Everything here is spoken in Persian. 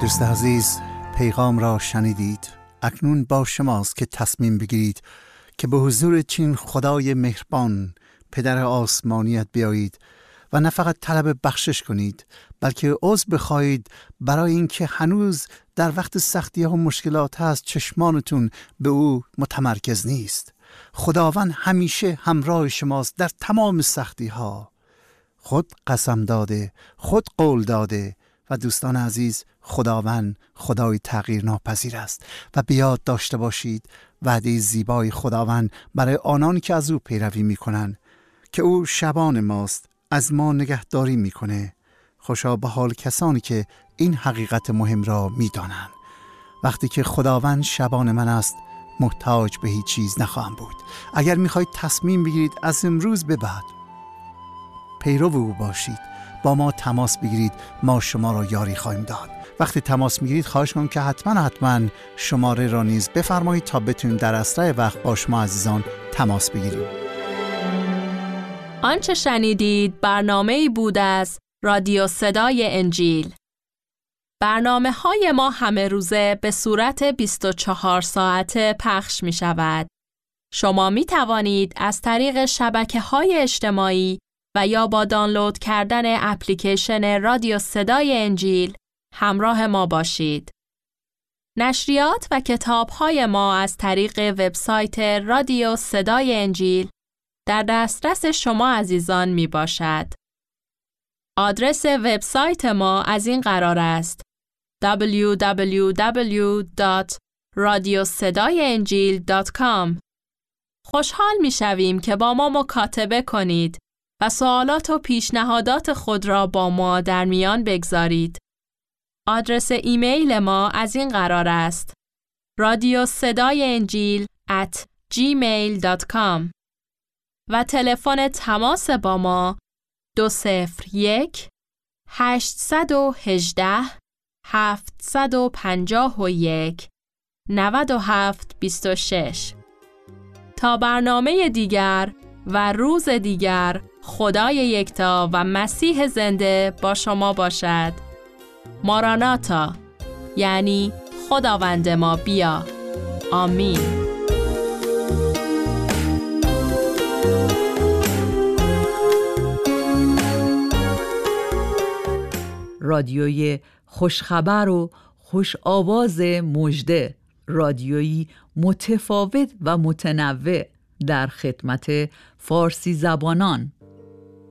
دوست عزیز، پیغام را شنیدید. اکنون با شماست که تصمیم بگیرید که به حضور چنین خدای مهربان پدر آسمانیت بیایید و نه فقط طلب بخشش کنید، بلکه عذر بخواهید برای اینکه هنوز در وقت سختی ها و مشکلات هست چشمانتون به او متمرکز نیست. خداوند همیشه همراه شماست در تمام سختی ها. خود قسم داده، خود قول داده و دوستان عزیز، خداوند خدای تغییر ناپذیر است و بیاد داشته باشید وعده زیبای خداوند برای آنان که از او پیروی میکنن که او شبان ماست، از ما نگهداری میکنه. خوشا به حال کسانی که این حقیقت مهم را میدانند. وقتی که خداوند شبان من است، محتاج به هیچ چیز نخواهم بود. اگر میخواید تصمیم بگیرید از امروز به بعد پیرو او باشید، با ما تماس بگیرید، ما شما را یاری خواهیم داد. وقتی تماس میگیرید خواهش کنم که حتما شماره را نیز بفرمایید تا بتونیم در اسرع وقت با شما عزیزان تماس بگیریم. آنچه شنیدید برنامه‌ای بود از رادیو صدای انجیل. برنامه‌های ما همه روزه به صورت 24 ساعته پخش می شود. شما می توانید از طریق شبکه‌های اجتماعی و یا با دانلود کردن اپلیکیشن رادیو صدای انجیل همراه ما باشید. نشریات و کتاب‌های ما از طریق وبسایت رادیو صدای انجیل در دسترس شما عزیزان می باشد. آدرس وبسایت ما از این قرار است: www.radiosedaienjil.com. خوشحال می شویم که با ما مکاتبه کنید و سوالات و پیشنهادات خود را با ما در میان بگذارید. آدرس ایمیل ما از این قرار است: radiosedaienjil@gmail.com و تلفن تماس با ما 201 818 751 9726. تا برنامه دیگر و روز دیگر، خدای یکتا و مسیح زنده با شما باشد. ماراناتا، یعنی خداوند ما بیا. آمین. رادیوی خوشخبر و خوش آواز مژده، رادیویی متفاوت و متنوع در خدمت فارسی زبانان.